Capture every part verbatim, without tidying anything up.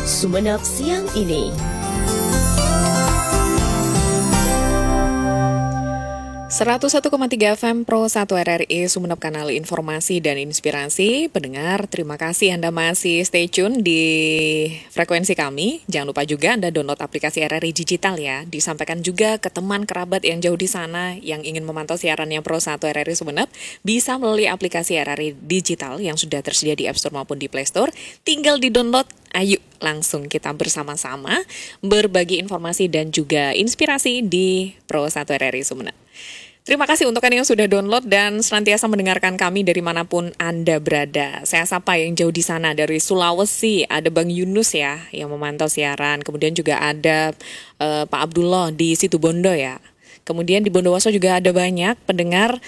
Sumeneb siang ini. seratus satu koma tiga F M Pro satu R R I Sumeneb, kanal informasi dan inspirasi. Pendengar, terima kasih Anda masih stay tune di frekuensi kami. Jangan lupa juga Anda download aplikasi R R I Digital ya. Disampaikan juga ke teman kerabat yang jauh di sana yang ingin memantau siarannya Pro satu R R I Sumeneb, bisa melalui aplikasi R R I Digital yang sudah tersedia di App Store maupun di Play Store. Tinggal di-download, ayo langsung kita bersama-sama berbagi informasi dan juga inspirasi di Pro satu R R I Sumeneb. Terima kasih untuk Anda yang sudah download dan senantiasa mendengarkan kami dari manapun Anda berada. Saya sapa yang jauh di sana dari Sulawesi, ada Bang Yunus ya yang memantau siaran. Kemudian juga ada uh, Pak Abdullah di Situbondo ya. Kemudian di Bondowoso juga ada banyak pendengar.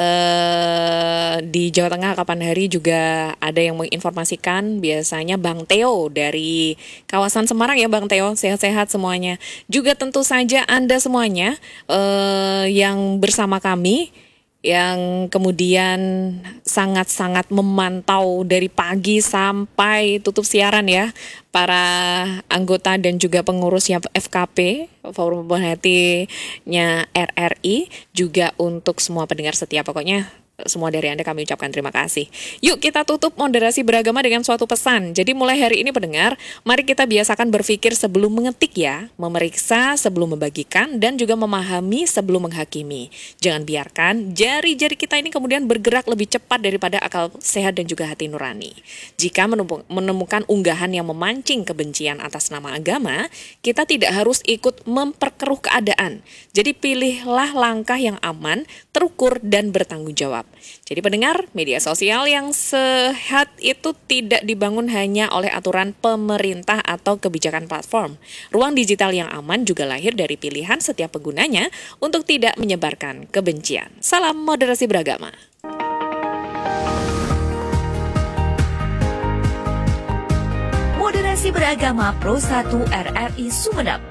uh, Di Jawa Tengah kapan hari juga ada yang menginformasikan. Biasanya Bang Theo dari kawasan Semarang ya Bang Theo, sehat-sehat semuanya. Juga tentu saja Anda semuanya uh, yang bersama kami, yang kemudian sangat-sangat memantau dari pagi sampai tutup siaran ya, para anggota dan juga pengurusnya F K P, Forum Pemerhatinya R R I, juga untuk semua pendengar setia. Pokoknya semua dari Anda kami ucapkan terima kasih. Yuk kita tutup moderasi beragama dengan suatu pesan. Jadi mulai hari ini pendengar, mari kita biasakan berpikir sebelum mengetik ya, memeriksa sebelum membagikan, dan juga memahami sebelum menghakimi. Jangan biarkan jari-jari kita ini kemudian bergerak lebih cepat daripada akal sehat dan juga hati nurani. Jika menemukan unggahan yang memancing kebencian atas nama agama, kita tidak harus ikut memperkeruh keadaan. Jadi pilihlah langkah yang aman, terukur, dan bertanggung jawab. Jadi pendengar, media sosial yang sehat itu tidak dibangun hanya oleh aturan pemerintah atau kebijakan platform. Ruang digital yang aman juga lahir dari pilihan setiap penggunanya untuk tidak menyebarkan kebencian. Salam moderasi beragama. Moderasi beragama Pro satu R R I Sumeneb.